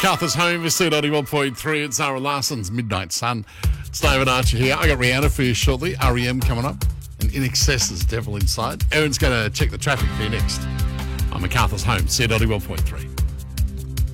MacArthur's Home is C91.3. It's Zara Larson's Midnight Sun. It's David Archer here. I got Rihanna for you shortly. REM coming up. And In Excess is Devil Inside. Erin's going to check the traffic for you next on MacArthur's Home, C91.3.